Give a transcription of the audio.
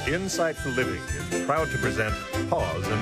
Insight for Living is proud to present Pause and